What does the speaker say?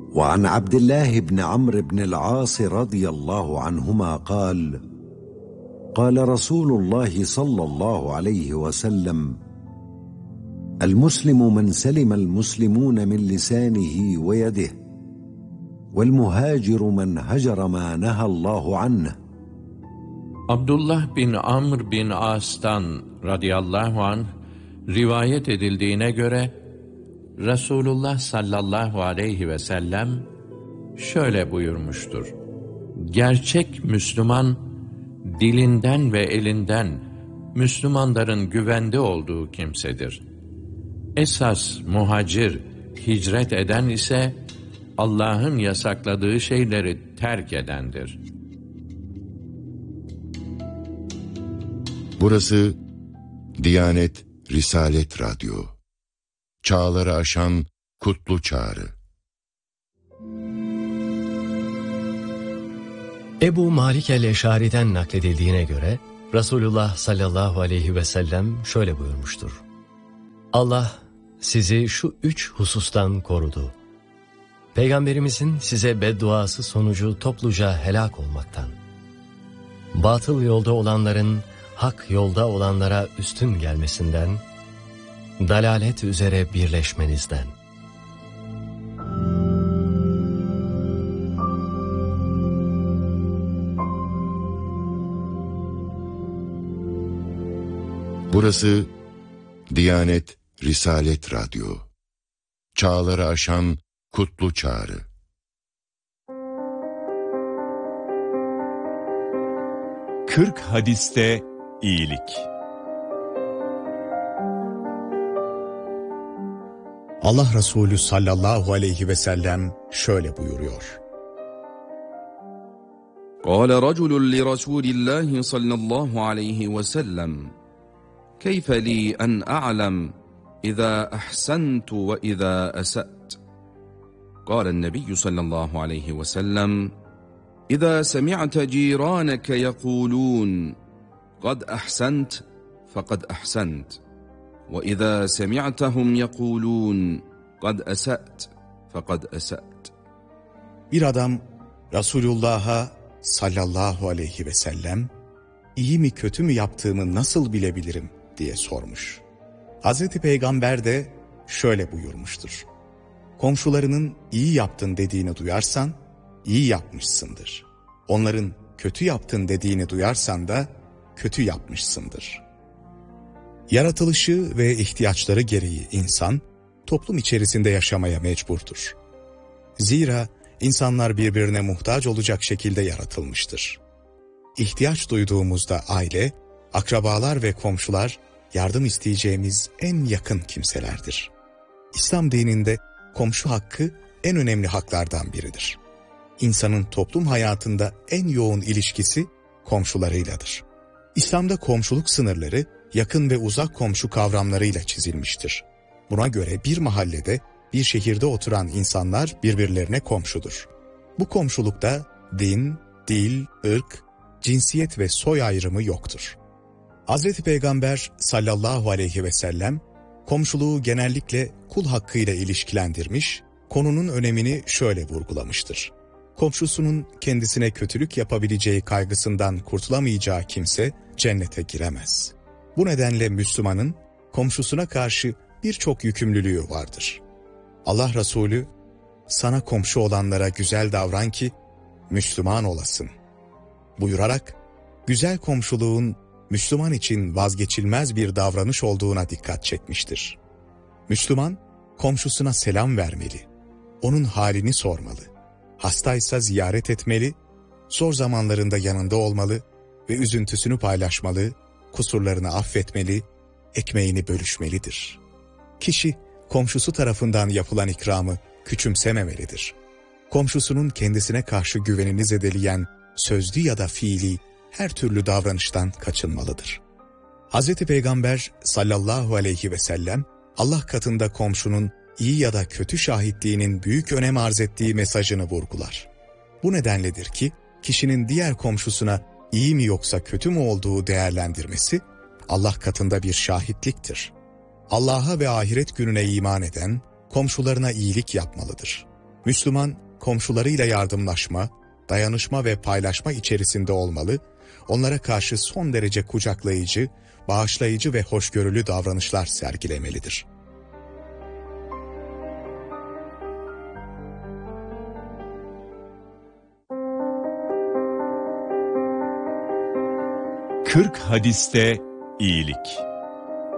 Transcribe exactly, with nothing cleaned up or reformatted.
وعن عبد الله بن عمرو بن العاص رضي الله عنهما قال قال رسول الله صلى الله عليه وسلم المسلم من سلم المسلمون من لسانه ويده والمهاجر من هجر ما نهى الله عنه. Abdullah bin Amr bin As'tan radıyallahu anh rivayet edildiğine göre Resulullah sallallahu aleyhi ve sellem şöyle buyurmuştur: Gerçek Müslüman, dilinden ve elinden Müslümanların güvende olduğu kimsedir. Esas muhacir, hicret eden ise Allah'ın yasakladığı şeyleri terk edendir. Burası Diyanet Risalet Radyo. Çağları aşan kutlu çağrı. Ebu Malik el-Eşari'den nakledildiğine göre Resulullah sallallahu aleyhi ve sellem şöyle buyurmuştur: Allah sizi şu üç husustan korudu. Peygamberimizin size bedduası sonucu topluca helak olmaktan, batıl yolda olanların hak yolda olanlara üstün gelmesinden, dalalet üzere birleşmenizden. Burası Diyanet Risalet Radyo. Çağları aşan kutlu çağrı. Kırk hadiste iyilik. Allah Resulü sallallahu aleyhi ve sellem şöyle buyuruyor: قال رجل لرسول الله صلى الله عليه وسلم كيف لي أن أعلم إذا أحسنت وإذا أسأت قال النبي صلى الله عليه وسلم إذا سمعت جيرانك يقولون قد أحسنت فقد أحسنت وإذا سمعتهم يقولون قد أسأت فقد أسأت. Bir adam Resulullah'a sallallahu aleyhi ve sellem iyi mi kötü mü yaptığımı nasıl bilebilirim diye sormuş. Hazreti Peygamber de şöyle buyurmuştur: Komşularının iyi yaptın dediğini duyarsan iyi yapmışsındır. Onların kötü yaptın dediğini duyarsan da kötü yapmışsındır. Yaratılışı ve ihtiyaçları gereği insan toplum içerisinde yaşamaya mecburdur. Zira insanlar birbirine muhtaç olacak şekilde yaratılmıştır. İhtiyaç duyduğumuzda aile, akrabalar ve komşular yardım isteyeceğimiz en yakın kimselerdir. İslam dininde komşu hakkı en önemli haklardan biridir. İnsanın toplum hayatında en yoğun ilişkisi komşularıyladır. İslam'da komşuluk sınırları yakın ve uzak komşu kavramlarıyla çizilmiştir. Buna göre bir mahallede, bir şehirde oturan insanlar birbirlerine komşudur. Bu komşulukta din, dil, ırk, cinsiyet ve soy ayrımı yoktur. Hazreti Peygamber sallallahu aleyhi ve sellem komşuluğu genellikle kul hakkıyla ilişkilendirmiş, konunun önemini şöyle vurgulamıştır: Komşusunun kendisine kötülük yapabileceği kaygısından kurtulamayacağı kimse cennete giremez. Bu nedenle Müslümanın komşusuna karşı birçok yükümlülüğü vardır. Allah Resulü, sana komşu olanlara güzel davran ki Müslüman olasın buyurarak, güzel komşuluğun Müslüman için vazgeçilmez bir davranış olduğuna dikkat çekmiştir. Müslüman, komşusuna selam vermeli, onun halini sormalı, hastaysa ziyaret etmeli, zor zamanlarında yanında olmalı ve üzüntüsünü paylaşmalı, kusurlarını affetmeli, ekmeğini bölüşmelidir. Kişi, komşusu tarafından yapılan ikramı küçümsememelidir. Komşusunun kendisine karşı güvenini zedeleyen sözlü ya da fiili her türlü davranıştan kaçınmalıdır. Hazreti Peygamber sallallahu aleyhi ve sellem, Allah katında komşunun iyi ya da kötü şahitliğinin büyük önem arz ettiği mesajını vurgular. Bu nedenledir ki, kişinin diğer komşusuna iyi mi yoksa kötü mü olduğu değerlendirmesi, Allah katında bir şahitliktir. Allah'a ve ahiret gününe iman eden, komşularına iyilik yapmalıdır. Müslüman, komşularıyla yardımlaşma, dayanışma ve paylaşma içerisinde olmalı, onlara karşı son derece kucaklayıcı, bağışlayıcı ve hoşgörülü davranışlar sergilemelidir. kırk hadiste iyilik.